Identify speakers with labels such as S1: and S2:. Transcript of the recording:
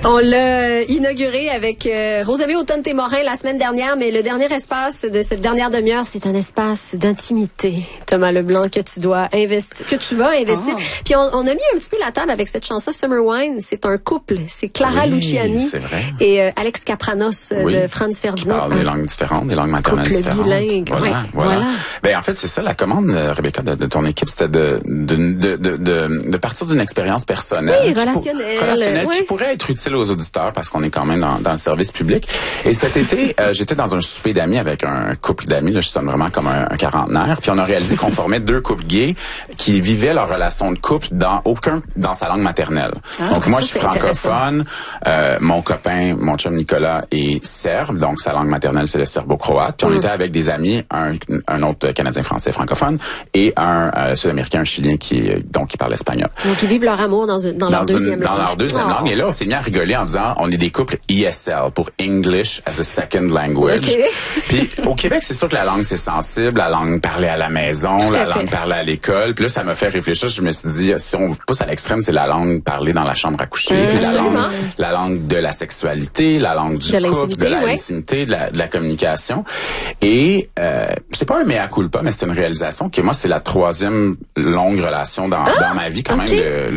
S1: On l'a inauguré avec Rosemée Automne-Témorin la semaine dernière, mais le dernier espace de cette dernière demi-heure, c'est un espace d'intimité, Thomas Leblanc, que tu dois investir, que tu vas investir. Puis on a mis un petit peu la table avec cette chanson Summer Wine. C'est un couple, c'est Clara Luciani et Alex Kapranos de Franz Ferdinand.
S2: Qui parlent des langues différentes, des langues maternelles différentes.
S1: Bilingue. Voilà.
S2: Ben en fait c'est ça la commande, Rebecca, de ton équipe, c'était de partir d'une expérience personnelle.
S1: Oui, relationnelle.
S2: Qui pourrait être utile aux auditeurs parce qu'on est quand même dans le service public. Et cet été, j'étais dans un souper d'amis avec un couple d'amis. Là, je sonne vraiment comme un quarantenaire. Puis on a réalisé qu'on formait deux couples gays qui vivaient leur relation de couple dans sa langue maternelle. Donc moi, je suis francophone. Mon copain, mon chum Nicolas, est serbe. Donc sa langue maternelle, c'est le serbo-croate. Puis on était avec des amis, un autre Canadien-français francophone et un Sud-Américain, un Chilien qui parle espagnol.
S1: Donc ils vivent leur amour dans leur deuxième langue.
S2: Dans leur deuxième langue. Et là, on s'est mis à rigoler en disant, on est des couples ESL, pour English as a Second Language.
S1: Okay.
S2: Puis au Québec, c'est sûr que la langue, c'est sensible, la langue parlée à la maison, la langue parlée à l'école. Puis là, ça m'a fait réfléchir. Je me suis dit, si on pousse à l'extrême, c'est la langue parlée dans la chambre à coucher, puis la langue de la sexualité, la langue du couple, de l'intimité, de la communication. Et c'est pas un mea culpa, mais c'est une réalisation que moi, c'est la troisième longue relation dans ma vie quand même.